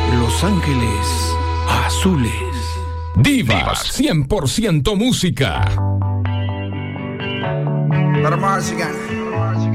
Los Ángeles Azules. Divas 100% música. Let 'em march again.